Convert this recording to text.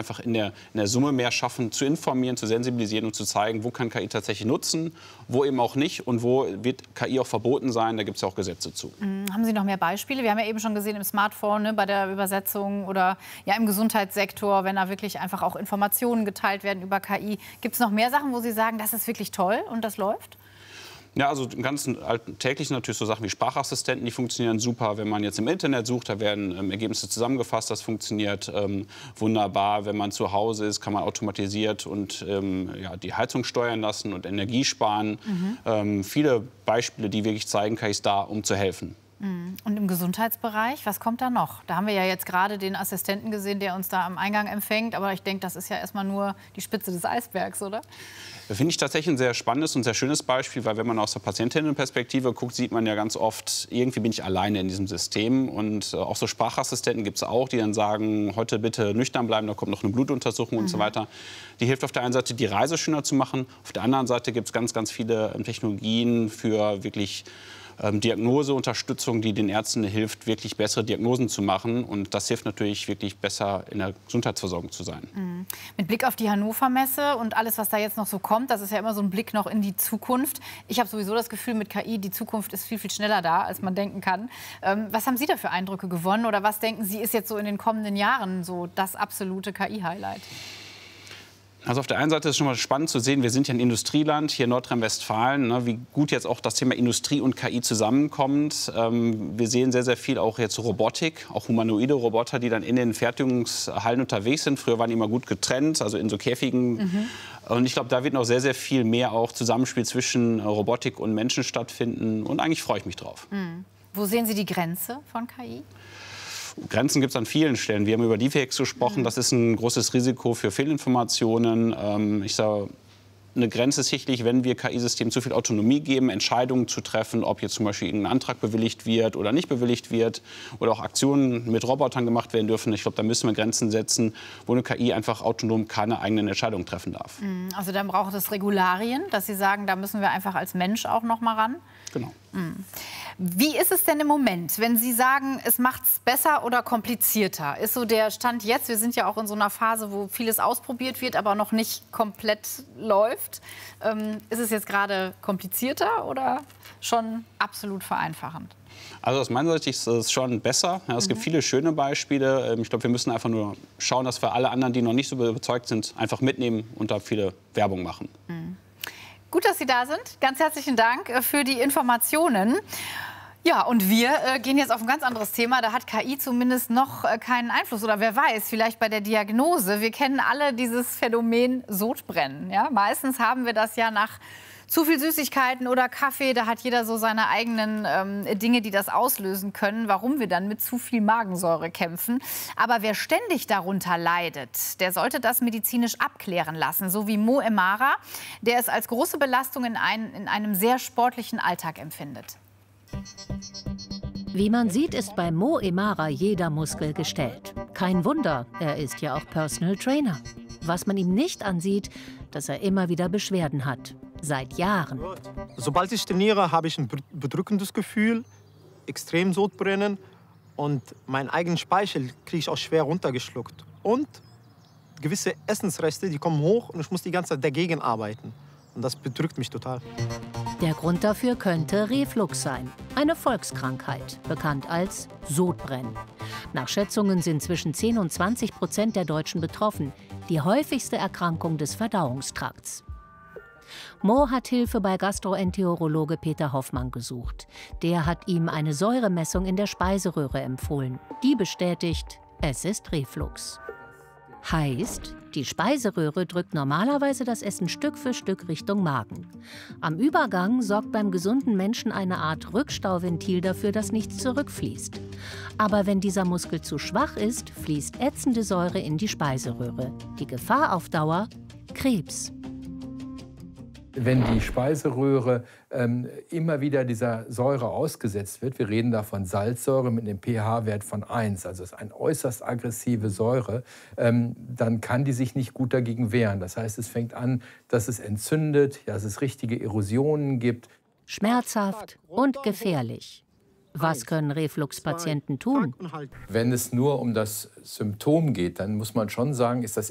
einfach in der Summe mehr schaffen, zu informieren, zu sensibilisieren und zu zeigen, wo kann KI tatsächlich nutzen, wo eben auch nicht und wo wird KI auch verboten sein. Da gibt es ja auch Gesetze zu. Haben Sie noch mehr Beispiele? Wir haben ja eben schon gesehen im Smartphone, ne, bei der Übersetzung oder ja, im Gesundheitssektor, wenn da wirklich einfach auch Informationen geteilt werden über KI. Gibt es noch mehr Sachen, wo Sie sagen, das ist wirklich toll und das läuft? Ja, also im ganzen täglichen natürlich so Sachen wie Sprachassistenten, die funktionieren super. Wenn man jetzt im Internet sucht, da werden Ergebnisse zusammengefasst, das funktioniert wunderbar. Wenn man zu Hause ist, kann man automatisiert und ja, die Heizung steuern lassen und Energie sparen. Viele Beispiele, die wirklich zeigen, KI ist da, um zu helfen. Und im Gesundheitsbereich, was kommt da noch? Da haben wir ja jetzt gerade den Assistenten gesehen, der uns da am Eingang empfängt. Aber ich denke, das ist ja erstmal nur die Spitze des Eisbergs, oder? Das finde ich tatsächlich ein sehr spannendes und sehr schönes Beispiel, weil wenn man aus der Patientinnenperspektive guckt, sieht man ja ganz oft, irgendwie bin ich alleine in diesem System. Und auch so Sprachassistenten gibt es auch, die dann sagen, heute bitte nüchtern bleiben, da kommt noch eine Blutuntersuchung und so weiter. Die hilft auf der einen Seite, die Reise schöner zu machen. Auf der anderen Seite gibt es ganz, ganz viele Technologien für wirklich Diagnoseunterstützung, die den Ärzten hilft, wirklich bessere Diagnosen zu machen. Und das hilft natürlich wirklich besser in der Gesundheitsversorgung zu sein. Mit Blick auf die Hannover Messe und alles, was da jetzt noch so kommt, das ist ja immer so ein Blick noch in die Zukunft. Ich habe sowieso das Gefühl, mit KI, die Zukunft ist viel, viel schneller da, als man denken kann. Was haben Sie da für Eindrücke gewonnen? Oder was denken Sie, ist jetzt so in den kommenden Jahren so das absolute KI-Highlight? Also auf der einen Seite ist es schon mal spannend zu sehen, wir sind ja ein Industrieland, hier in Nordrhein-Westfalen, ne, wie gut jetzt auch das Thema Industrie und KI zusammenkommt. Wir sehen sehr, sehr viel auch jetzt Robotik, auch humanoide Roboter, die dann in den Fertigungshallen unterwegs sind. Früher waren die immer gut getrennt, also in so Käfigen. Und ich glaube, da wird noch sehr, sehr viel mehr auch Zusammenspiel zwischen Robotik und Menschen stattfinden. Und eigentlich freue ich mich drauf. Wo sehen Sie die Grenze von KI? Grenzen gibt es an vielen Stellen. Wir haben über Deepfakes gesprochen. Das ist ein großes Risiko für Fehlinformationen. Ich sage, eine Grenze ist sicherlich, wenn wir KI-Systemen zu viel Autonomie geben, Entscheidungen zu treffen, ob jetzt zum Beispiel irgendein Antrag bewilligt wird oder nicht bewilligt wird oder auch Aktionen mit Robotern gemacht werden dürfen. Ich glaube, da müssen wir Grenzen setzen, wo eine KI einfach autonom keine eigenen Entscheidungen treffen darf. Also dann braucht es Regularien, dass Sie sagen, da müssen wir einfach als Mensch auch noch mal ran? Genau. Wie ist es denn im Moment, wenn Sie sagen, es macht es besser oder komplizierter? Ist so der Stand jetzt, wir sind ja auch in so einer Phase, wo vieles ausprobiert wird, aber noch nicht komplett läuft. Ist es jetzt gerade komplizierter oder schon absolut vereinfachend? Also aus meiner Sicht ist es schon besser. Ja, es gibt viele schöne Beispiele. Ich glaube, wir müssen einfach nur schauen, dass wir alle anderen, die noch nicht so überzeugt sind, einfach mitnehmen und da viele Werbung machen. Gut, dass Sie da sind. Ganz herzlichen Dank für die Informationen. Ja, und wir gehen jetzt auf ein ganz anderes Thema. Da hat KI zumindest noch keinen Einfluss. Oder wer weiß, vielleicht bei der Diagnose. Wir kennen alle dieses Phänomen Sodbrennen. Ja? Meistens haben wir das ja nach zu viel Süßigkeiten oder Kaffee. Da hat jeder so seine eigenen Dinge, die das auslösen können, warum wir dann mit zu viel Magensäure kämpfen. Aber wer ständig darunter leidet, der sollte das medizinisch abklären lassen. So wie Mo Emara, der es als große Belastung in einem sehr sportlichen Alltag empfindet. Wie man sieht, ist bei Mo Emara jeder Muskel gestellt. Kein Wunder, er ist ja auch Personal Trainer. Was man ihm nicht ansieht, dass er immer wieder Beschwerden hat. Seit Jahren. Sobald ich trainiere, habe ich ein bedrückendes Gefühl, extrem Sodbrennen und meinen eigenen Speichel kriege ich auch schwer runtergeschluckt. Und gewisse Essensreste, die kommen hoch und ich muss die ganze Zeit dagegen arbeiten. Und das bedrückt mich total. Der Grund dafür könnte Reflux sein, eine Volkskrankheit, bekannt als Sodbrennen. Nach Schätzungen sind zwischen 10 und 20% der Deutschen betroffen, die häufigste Erkrankung des Verdauungstrakts. Mo hat Hilfe bei Gastroenterologe Peter Hoffmann gesucht. Der hat ihm eine Säuremessung in der Speiseröhre empfohlen. Die bestätigt, es ist Reflux. Heißt, die Speiseröhre drückt normalerweise das Essen Stück für Stück Richtung Magen. Am Übergang sorgt beim gesunden Menschen eine Art Rückstauventil dafür, dass nichts zurückfließt. Aber wenn dieser Muskel zu schwach ist, fließt ätzende Säure in die Speiseröhre. Die Gefahr auf Dauer? Krebs. Wenn die Speiseröhre immer wieder dieser Säure ausgesetzt wird, wir reden da von Salzsäure mit einem pH-Wert von 1, also es ist eine äußerst aggressive Säure, dann kann die sich nicht gut dagegen wehren. Das heißt, es fängt an, dass es entzündet, ja, dass es richtige Erosionen gibt. Schmerzhaft und gefährlich. Was können Refluxpatienten tun? Wenn es nur um das Symptom geht, dann muss man schon sagen, ist das